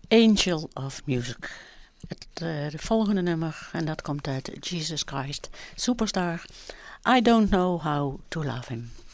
Angel of Music. Het volgende nummer, en dat komt uit Jesus Christ Superstar. I don't know how to love him.